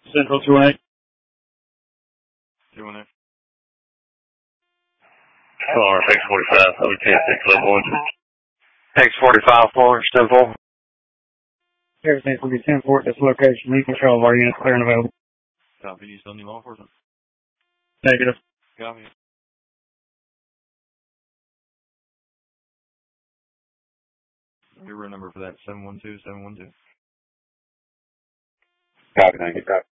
Central 218. 218. X45, I'll be 10-6 X45 Central. Everything's going to be 10-4 at this location. We control of our units clear and available. Copy. You still need law enforcement? Negative. Copy. Your room number for that, 712-712. Copy, thank you.